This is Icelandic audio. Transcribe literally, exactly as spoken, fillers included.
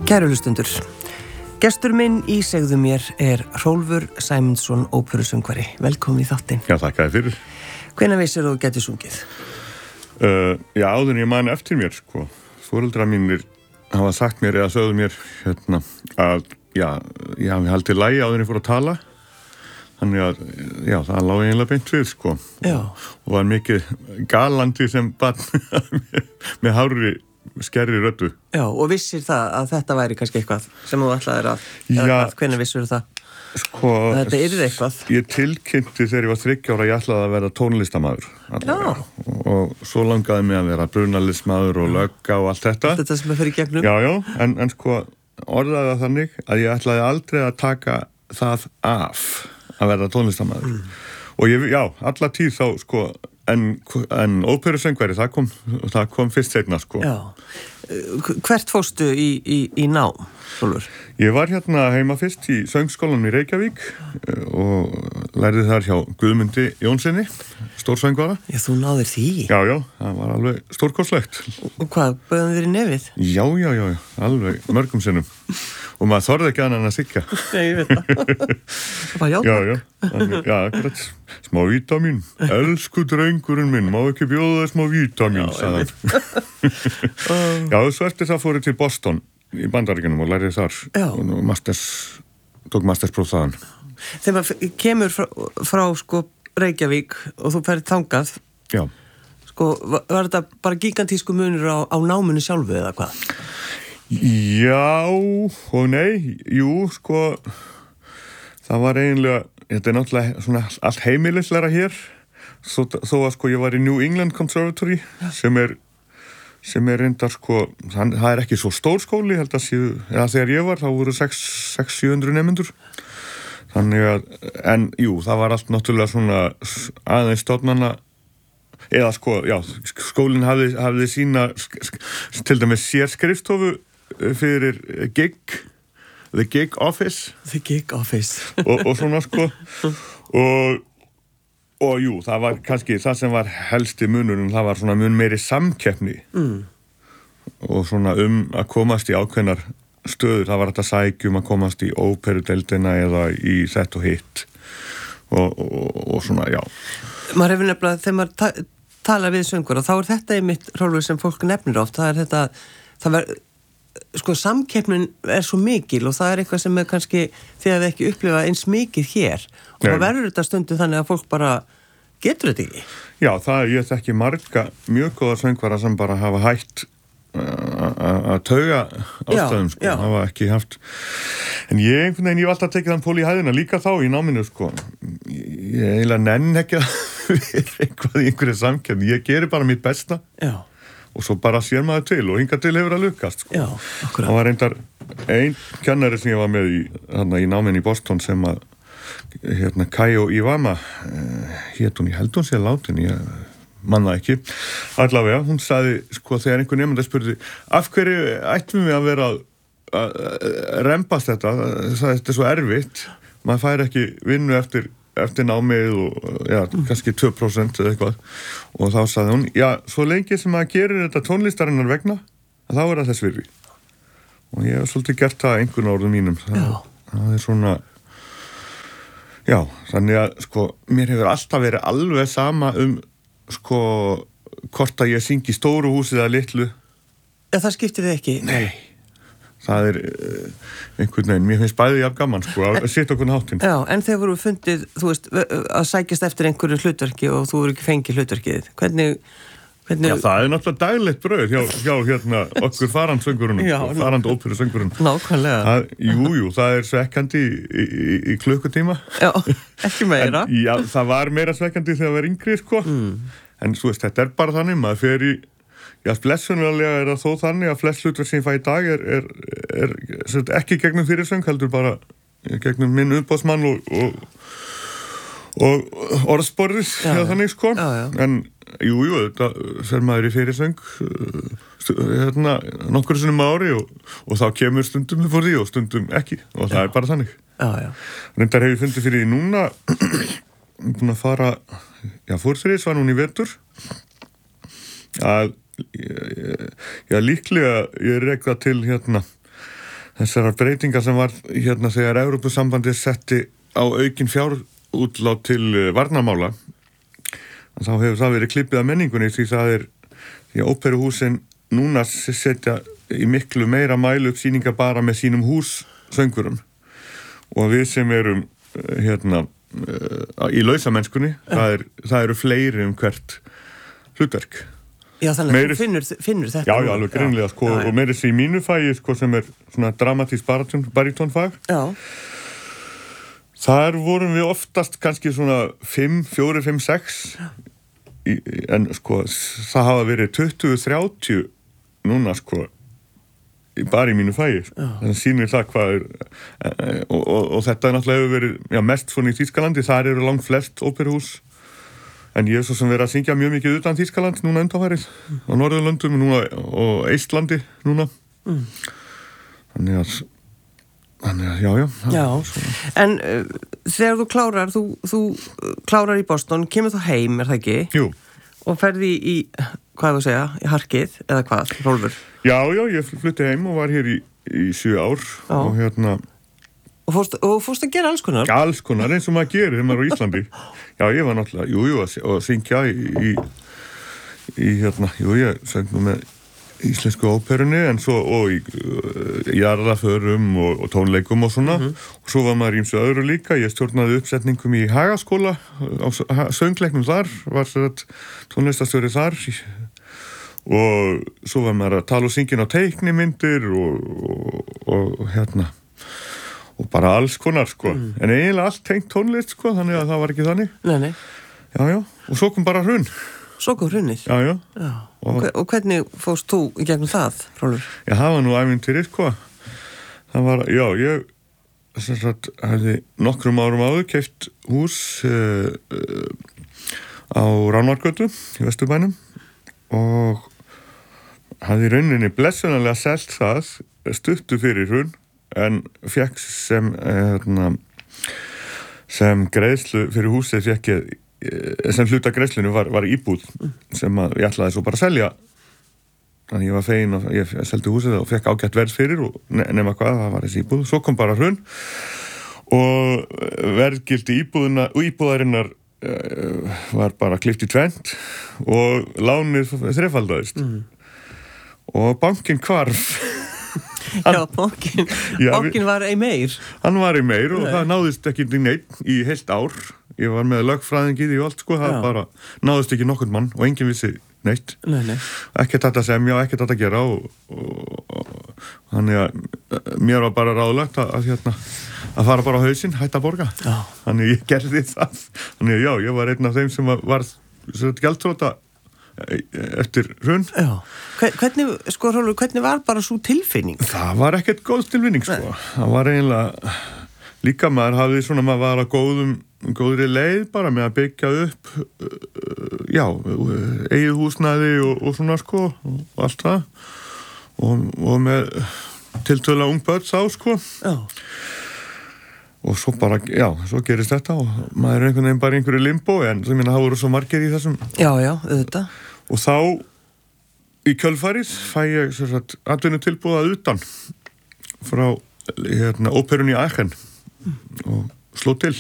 Kæru hlustundur, gestur minn í Segðu mér er Hrólfur Sæmundsson, óperusöngvari. Velkomin í þáttinn. Já, þakka þér fyrir. Hvenær vissir þú gæti sungið? Uh, já, áður en ég man eftir mér, sko. Foreldrar mínir hafa sagt mér eða sögðu mér hérna, að já, ég hafi haldið lagi áður en ég fór að tala. Þannig að, já, það lá eiginlega beint við, sko. Já. Og var mikið galandi sem barn með hárri skerri röddu. Já, og vissir það að þetta væri kannski eitthvað sem þú ætlaðir að, já, hvenær vissir það? Sko, þetta yrði eitthvað. Ég tilkynnti þegar ég var þriggja ára, ég ætlaði að vera tónlistarmaður. Og, og svo langaði mig að vera brunalismadur og lögga og allt þetta. Þetta sem er fyrir gegnum. Já, já, en, en sko, orðaði það þannig að ég ætlaði aldrei að taka það af að vera tónlistarmaður. Mm. Og ég, já, alla tíð þá, sko, en, en óperusöngvari, það kom, það kom fyrst seinna, sko. Já. Hvert fórstu í, í, í nám, Hrólfur? Ég var hérna heima fyrst í söngskólanum í Reykjavík og lærði þar hjá Guðmundi Jónssoni, stórsöngvara. Já, þú náðir því? Já, já, það var alveg stórkostlegt. Og, og hvað, bauðum þér í nefið? Já, já, já, alveg mörgum sinnum. Og maður þorði ekki annað en að sigga. Nei, ég veit það. Það var játak. Já, já, þannig, já, akkurat. Smá vítamín. Elsku drengurinn minn, má ekki bjóða það smá vítamín, sagði hann. Já, svo eftir það fór ég til Boston í Bandaríkjunum og lærði þar. Já. Og masters, tók masterspróf þaðan. Þegar maður kemur frá, frá sko, Reykjavík og þú ferð þangað. Já. Sko, var, var þetta bara gigantísku munur á, á náminu sjálfu eða hvað? Já og nei, jú, sko, það var eiginlega, þetta er náttúrulega svona allt heimilisleira hér, þó, þó að sko ég var í New England Conservatory, ja. sem er, sem er reyndar sko, það, það er ekki svo stór skóli, held að séu, eða þegar ég var, þá voru sex til sjö hundruð nemendur, þannig að, en jú, það var allt náttúrulega svona aðeins stofnanna, eða sko, já, skólinn hafði, hafði sína, til dæmis sér skrifstofu, fyrir gig the gig office the gig office og, og svona sko og, og jú, það var kannski það sem var helsti munurinn, það var svona mun meiri samkeppni mm. og svona um að komast í ákveðnar stöður, það var þetta sækjum að komast í óperudeildina eða í þetta og hitt og, og, og svona, já maður hefur nefnilega, þegar maður ta talar við söngur og þá er þetta einmitt, Hrólfur, sem fólk nefnir oft, það er þetta það var sko, samkeppnin er svo mikil og það er eitthvað sem er kannski þegar þið ekki upplifa eins mikið hér og það verður þetta stundu þannig að fólk bara getur þetta ekki. Já, það er ég þekki marga mjög góða söngvara sem bara hafa hætt að tauga ástæðum, sko, hafa ekki haft en ég einhvern veginn, ég var alltaf að tekið þann pól í hæðina líka þá í náminu, sko ég eiginlega nenn ekki að vera eitthvað í einhverju samkeppni, ég gerir bara mitt besta. Já. Og svo bara sér maður til og hingað til hefur að lukkast, sko. Já, akkurat. Það var reyndar einn kennari sem ég var með í, þarna, í náminn í Boston sem að, hérna, Kaio Iwama, uh, hét hún, ég held hún sér látin, ég manna ekki. Allavega, hún sagði, sko, þegar einhver nefnda spurði, af hverju ættum við að vera að rembast þetta, það þetta er svo erfitt, maður fær ekki vinnu eftir eftir námið og, já, kannski tvö prósent eða eitthvað og þá sagði hún, já, svo lengi sem maður gerir þetta tónlistarinnar vegna, þá er það þess virði og ég hef svolítið gert það einhvern orðum mínum það, það er svona já, þannig að, sko, mér hefur alltaf verið alveg sama um, sko, hvort að ég syngi stóru húsi eða litlu. Já, það skiptir þið ekki? Nei. Það er uh, einhvern veginn, mér finnst bæðið jafn gaman, sko, að setja okkur háttinn. Já, en þegar voru fundið, þú veist, að sækjast eftir einhverju hlutverki og þú voru ekki fengið hlutverkið, hvernig, hvernig... Já, það er náttúrulega daglegt brauð hjá, hjá hérna, okkur farandsöngurunum, sko, farand óperusöngurunum. Nákvæmlega. Það, jú, jú, það er svekkandi í, í, í klukkutíma. Já, ekki meira. En, já, það var meira svekkandi þegar það var yngri, sko, mm. en þú veist, þetta er bara þannig, maður fer í Já, blessunarlega er það þó þannig að flest hlutverk sem ég fæ í dag er, er, er, er ekki gegnum fyrirsöng, heldur bara gegnum minn uppboðsmann og, og, og orðsporðis, eða þannig, sko. Já, já. En, jú, jú, þetta fer maður í fyrirsöng hérna, nokkur sinnum ári og, og þá kemur stundum fyrir því og stundum ekki og það já. Er bara þannig. Já, já. Reyndar hef ég fundið fyrir því núna búin að fara, já, fórþrís var núna í vetur að Já, líklega ég er eitthvað til hérna þessara breytingar sem var hérna þegar Evrópusambandið setti á aukin fjárútlát til varnarmála, þá hefur það verið klippið af menningunni því það er, því að óperuhúsin núna setja í miklu meira mælu upp sýningar bara með sínum hússöngurum og við sem erum hérna í lausamennskunni, það, er, það eru fleiri um hvert hlutverk. Já, þannig að þú finnur, finnur þetta. Já, já, alveg greinlega, sko, já, já. Og meira þessi í mínu fagi, sko, sem er svona dramatísk baritónfag. Já. Þar vorum við oftast kannski svona fimm, fjórir, fimm, sex, í, en sko, það hafa verið tuttugu, þrjátíu núna, sko, bara í mínu fagi. Þannig sýnir það hvað er, og, og, og þetta er náttúrulega hefur verið, já, mest svona í Þýskalandi, þar eru langt flest óperuhús. En ég er svo sem verið að syngja mjög mikið utan Þýskaland núna undanfærið, mm. á Norðurlöndum núna, og Eistlandi núna. Mm. Þannig að, þannig að, já, já. Já, en uh, þegar þú klárar, þú, þú klárar í Boston, kemur þú heim, er það ekki? Jú. Og ferði í, hvað þú segja, í Harkið, eða hvað, Rolfur? Já, já, ég flutti heim og var hér í, í sjö ár já. Og hérna... Og fórst, og fórst að gera alls konar? Alls konar, eins og maður gerir þegar maður er á Íslandi. Já, ég var náttúrulega, jú, jú, að syngja í, í, í hérna, jú, ég söng nú með íslensku óperunni, en svo, og í uh, jarðaförum og, og tónleikum og svona. Mm-hmm. Og svo var maður ímsu öðru líka, ég stjórnaði uppsetningum í Hagaskóla, á söngleiknum þar, var sér tónlistastjóri þar, og svo var maður að tala og syngja á teiknimyndir og, og, og hérna, og bara alls konar, sko. Mm. En eiginlega allt tengt tónlist, sko, þannig að það var ekki þannig. Nei, nei. Já, já. Og svo kom bara hrun. Svo kom hrunið? Já, já. Já. Og, og hvernig fórst þú í gegnum það, Rolfur? Já, það var nú ævintýrið, sko. Það var, já, ég, sem sagt, hefði nokkrum árum áður keypt hús uh, uh, á Ránargötu í Vesturbænum og hafði í rauninni blessunarlega selt það stuttu fyrir hrun, en fekk sem hérna, sem greiðslu fyrir húsið fekk ég, sem hluta greiðslunu var, var íbúð sem að ég ætlaði svo bara að selja, þannig ég var fegin og ég seldi húsið og fekk ágætt verð fyrir og nema hvað, það var þessi íbúð. Svo kom bara hrun og verðgildi íbúðina og íbúðarinnar uh, var bara klippt í tvennt og lánið þrefaldaðist mm. og bankinn hvarf. Já, bankin, bankin var ei meir. Hann var ei meir og Nei. Það náðist ekki neitt í heilt ár. Ég var með lögfræðingið í allt, sko, það bara náðist ekki nokkurn mann og enginn vissi neitt. Nei, nei. Ekkert þetta semja, ekkert þetta gera og, og, og þannig að mér var bara ráðlagt að, að, hérna, að fara bara á hausinn, hætta að borga. Já. Þannig ég gerði það. Þannig já, ég var einn af þeim sem var, var gjaldþrota eftir hrun. Já. Hvernig, sko, Rolfur, hvernig var bara svo tilfinning? Það var ekkert góð tilfinning, sko. Nei. Það var eiginlega, líka maður hafði svona, maður var að góðum, góðri leið bara með að byggja upp, já, eigið húsnæði og, og svona, sko, og allt það. Og, og með tiltölulega ung börn sá, sko. Já. Og svo bara, já, svo gerist þetta og maður er einhvern veginn bara einhverju limbo, en það minna, það voru svo margir í þessum. Já, já, auðvitað. Og þá í kjölfarið fæ ég sem sagt atvinnutilboð utan frá hérna óperunni í Aachen og sló til.